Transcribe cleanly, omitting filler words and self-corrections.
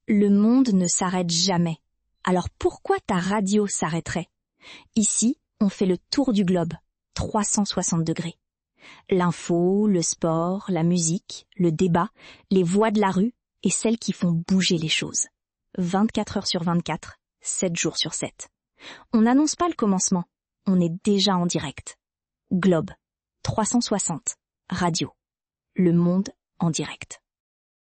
Le monde ne s'arrête jamais. Alors pourquoi ta radio s'arrêterait? Ici, on fait le tour du globe, 360 degrés. L'info, le sport, la musique, le débat, les voix de la rue et celles qui font bouger les choses. 24 heures sur 24, 7 jours sur 7. On n'annonce pas le commencement, on est déjà en direct. Globe, 360, radio. Le monde en direct.